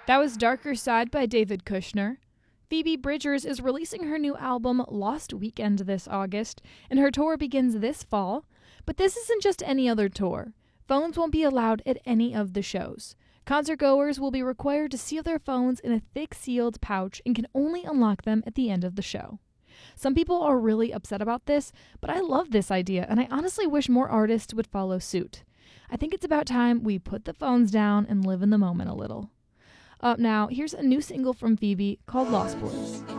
That was Darker Side by David Kushner. Phoebe Bridgers is releasing her new album Lost Weekend this August, and her tour begins this fall. But this isn't just any other tour. Phones won't be allowed at any of the shows. Concertgoers will be required to seal their phones in a thick sealed pouch and can only unlock them at the end of the show. Some people are really upset about this, but I love this idea, and I honestly wish more artists would follow suit. I think it's about time we put the phones down and live in the moment a little. Up now, here's a new single from Phoebe called Lost Boys.